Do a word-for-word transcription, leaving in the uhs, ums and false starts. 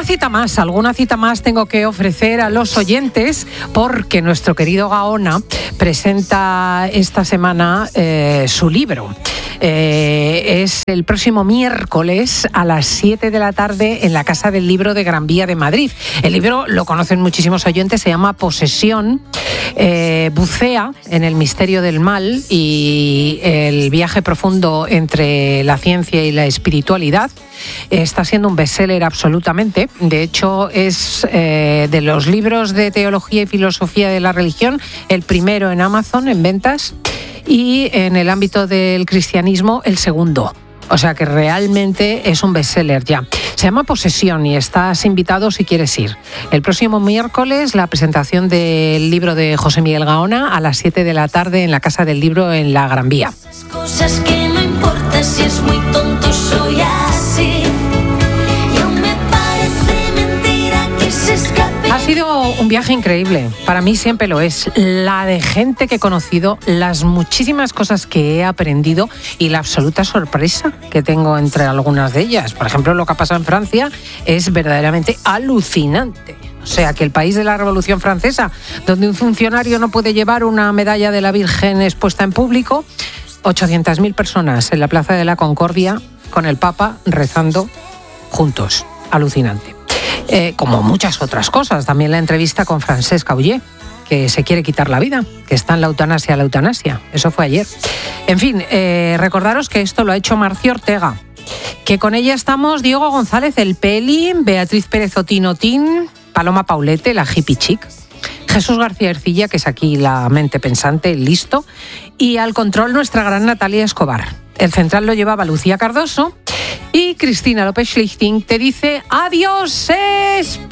cita más, alguna cita más tengo que ofrecer a los oyentes porque nuestro querido Gaona presenta esta semana eh, su libro. Eh, es el próximo miércoles a las siete de la tarde en la Casa del Libro de Gran Vía de Madrid. El libro lo conocen muchísimos oyentes, se llama Posesión, eh, bucea en el misterio del mal y el viaje profundo entre la ciencia y la espiritualidad. Está siendo un bestseller absolutamente. De hecho, es eh, de los libros de teología y filosofía de la religión el primero en Amazon en ventas y en el ámbito del cristianismo el segundo. O sea que realmente es un bestseller ya. Se llama Posesión y estás invitado si quieres ir. El próximo miércoles la presentación del libro de José Miguel Gaona a las siete de la tarde en la Casa del Libro en la Gran Vía. Cosas que no importa si es muy tonto, soy así. Y aún me parece mentira que se escape. Ha sido un viaje increíble, para mí siempre lo es. La de gente que he conocido, las muchísimas cosas que he aprendido y la absoluta sorpresa que tengo entre algunas de ellas. Por ejemplo, lo que ha pasado en Francia es verdaderamente alucinante. O sea, que el país de la Revolución Francesa, donde un funcionario no puede llevar una medalla de la Virgen expuesta en público, ochocientas mil personas en la Plaza de la Concordia con el Papa rezando juntos. Alucinante. Eh, como muchas otras cosas. También la entrevista con Francesc Auger, que se quiere quitar la vida, que está en la eutanasia, la eutanasia. Eso fue ayer. En fin, eh, recordaros que esto lo ha hecho Marcio Ortega, que con ella estamos Diego González, el Peli, Beatriz Pérez Otinotín, Paloma Paulete, la hippie chic, Jesús García Ercilla, que es aquí la mente pensante, listo, y al control nuestra gran Natalia Escobar. El central lo llevaba Lucía Cardoso y Cristina López Schlichting te dice adiós, España.